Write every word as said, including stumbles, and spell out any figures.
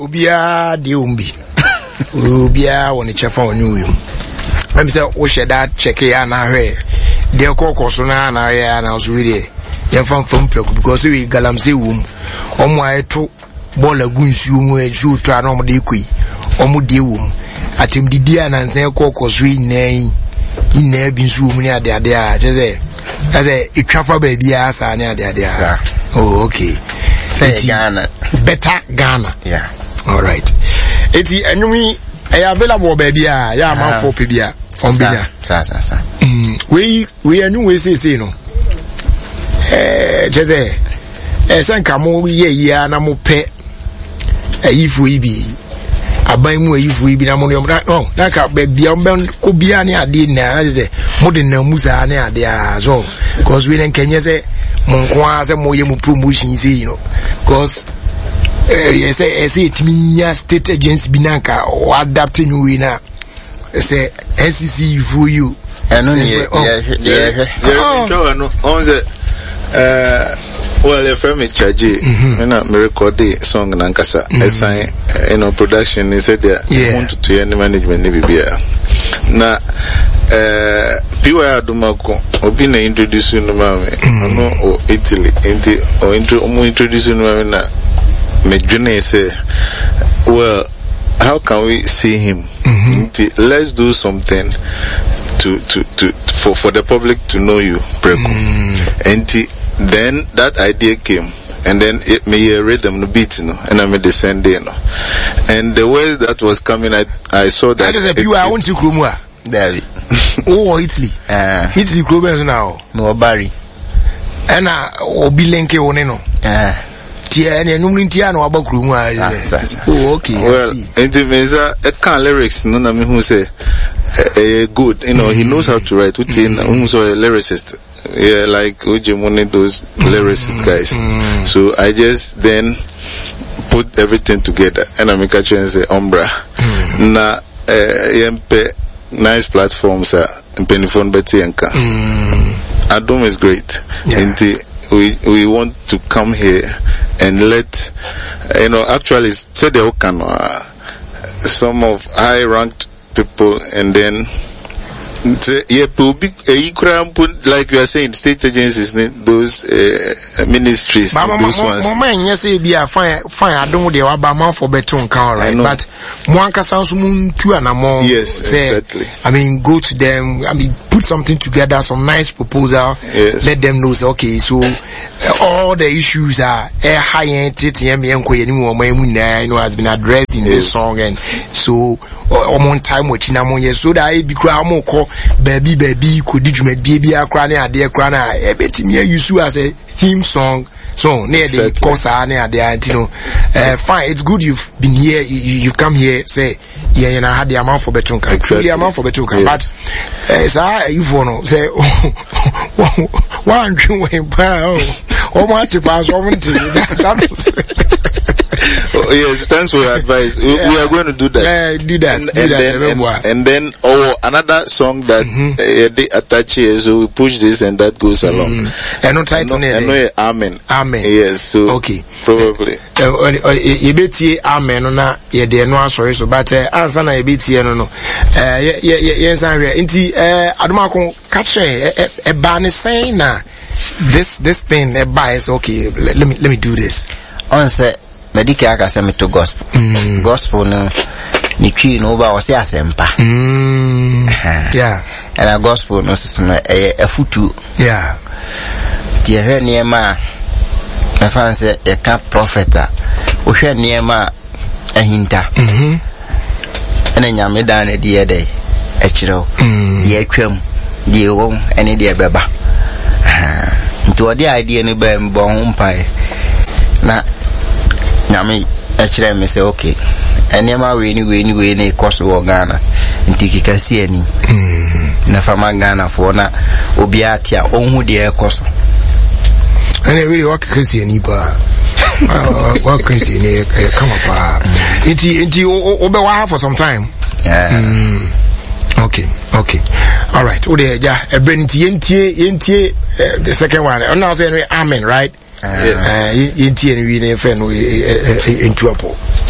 Ubia de umbi. Ubia woni chefa woni uyo. Let me say wo share that check ya na hwe. De kokko na na ya na so we ye fan from preku because we galamse wum. Omo ayeto bola gunsu mu eju to ana omo de kui. Omo de wum. Atim didi ananse kokko so yin ina bi nsu wum ni ade ade a je say say itwafa ba bia asa ni ade ade a. Oh okay. Say Ghana. Better Ghana. Yeah. All right. Eti enumi e available baby a ya man for pebia on binya. Sa sa sa. Mm we we anu we say say no. Eh jeze eh sanka mo ye ya na mo pe ayifu ibi aban mu ayifu ibi na mo no na ka baby am ben ko bia ne ade na say mo de na musa ne ade a so because we den kenye say mo kwa say mo ye mo promotion say you know because eh yes eh say it mean state agency binanka o adapt new way na say N C C for you eno ye ye ye no on the uh well if me charge na me record the song na nkasa assign you know production is said there want to any management ni bibia na eh piwa adumako obi na introduce no mame no o Italy enti o intro o introduce no mame na me june say well how can we see him mm-hmm. let's do something to to to for for the public to know you Preku mm. and then that idea came and then it may read them the beat you know and I made the same day you know and the way that was coming I I saw that that is a pure I want to kromwa David oh Italy uh Italy kromwa now no bari and obi lenke one no uh tia ne numri tia no abakuru mu a oh okay well into meza e kan lyrics no na me hu say eh good you know he knows how to write with in who's a lyricist yeah like Ojemone those lyricist guys so I just then put everything together and I make a change say umbra na eh yempe nice platforms are penifon beti enka Adom is great and we we want to come here and let you know actually say the Okano uh, some of high ranked people and then yeah public like you are saying state agencies those uh, ministries but those ma, ones ma, ma, say be a fine fine I don't dey about man for better count right but mwanka sounds two and more yes say, exactly I mean go to them I mean put something together some nice proposal yes. Let them know say okay so uh, all the issues are uh, high end tm enko you know has been addressed in yes. this song and so on time watching among yes so that I be cry more baby baby could did you make baby a cry near dear cry a bit me use you as a theme song so near the course near the you know uh, fine it's good you've been here you, you come here say yeah you know had the amount for betunka actually amount for betunka yes. But uh, so you know say one dream way oh my to pass one oh, yes, thanks for your advice. We, yeah. we are going to do that. Yeah, do that. And, do and, that then, and, and then, oh, another song that mm-hmm. uh, they attach here, so we push this and that goes along. Mm-hmm. And no title no, and no, amen. Amen. Yes, so okay. Probably. You bet ye amen on that. Yeah, they are no sorry. So, but answer na you bet ye no no. Uh, yeah, yeah, yes, I'm here. Inti, uh, Adumako catch a a ban is saying na this this thing a bias. Okay, let, let me let me do this. On say. Medike aka say me to gospel. Mm. Gospel no ni twi no ba o say asempa. Mm. Yeah. And a gospel no so no e futu. Yeah. Ti hwe niema na fan say e ka prophet o hwe niema ahinta. Mhm. Ena nyame dan na die dey e kireo. Mm. Ye twam die wo ene die beba. Nti odi idea ni ba mbo ho mpai. Na nyame actually me say okay enema we ni we ni we ni cost wo Ghana nti kikasi ani na fama Ghana for na obi atia onhu de cost ene really work kikasi ani ba work kikasi ni come up nti nti obe wa for some time yeah mm. okay okay all right o de ja e brenti yentie yentie the second one now say amen right yes uh yentie ni we na fe no into apo